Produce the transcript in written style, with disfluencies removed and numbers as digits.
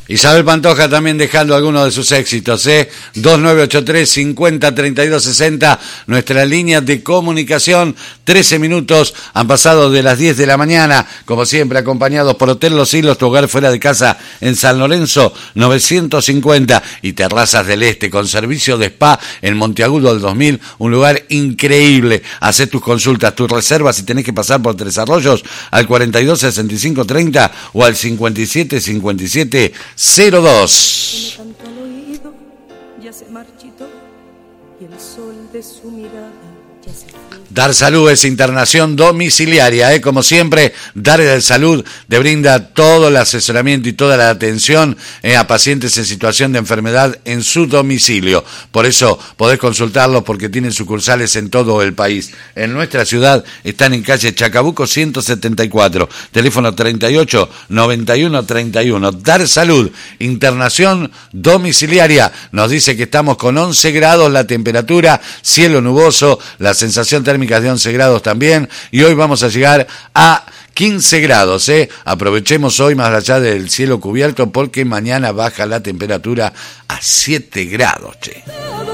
Isabel Pantoja también dejando algunos de sus éxitos, 2983 50 32 60, nuestra línea de comunicación. 13 minutos han pasado de las 10 de la mañana, como siempre acompañados por Hotel Los Hilos, tu hogar fuera de casa en San Lorenzo 950 y Terrazas del Este con servicio de spa en Monteagudo del 2000, un lugar increíble. Hacé tus consultas, tus reservas si tenés que pasar por Tres Arroyos al 42 65 30 o al 57 57 02. Me cantó al oído, ya se marchitó y el sol de su mirada ya se fue. Dar Salud es internación domiciliaria, como siempre. Dar Salud te brinda todo el asesoramiento y toda la atención a pacientes en situación de enfermedad en su domicilio. Por eso podés consultarlos porque tienen sucursales en todo el país. En nuestra ciudad están en calle Chacabuco 174, teléfono 38 91 31. Dar Salud, internación domiciliaria. Nos dice que estamos con 11 grados la temperatura, cielo nuboso, la sensación térmica de 11 grados también, y hoy vamos a llegar a 15 grados, Aprovechemos hoy más allá del cielo cubierto porque mañana baja la temperatura a 7 grados, che.